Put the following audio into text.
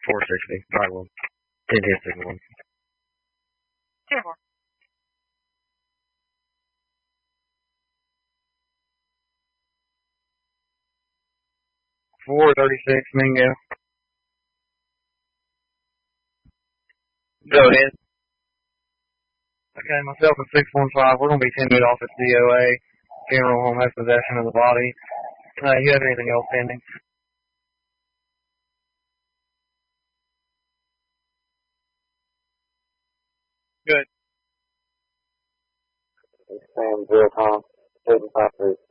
460. Right one. 10-10-6-1. 10-4. 436, Mingo. Go ahead. Okay, myself and 615, we're going to be 10 minutes off at COA. Funeral home has possession of the body. You have anything else pending? Good. Sam 0 Tom, 853.